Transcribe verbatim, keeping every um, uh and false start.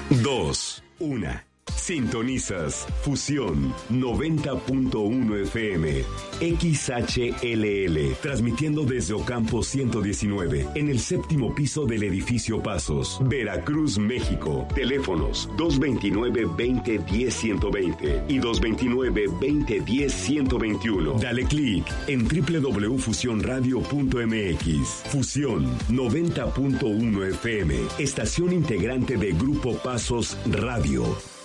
dos, una. Sintonizas Fusión noventa punto uno F M, X H L L, transmitiendo desde Ocampo ciento diecinueve, en el séptimo piso del edificio Pasos, Veracruz, México. Teléfonos dos veintinueve, veinte, diez, ciento veinte y dos veintinueve, veinte, diez, ciento veintiuno. Dale clic en doble u doble u doble u punto fusión radio punto m x. Fusión noventa punto uno F M, estación integrante de Grupo Pasos Radio.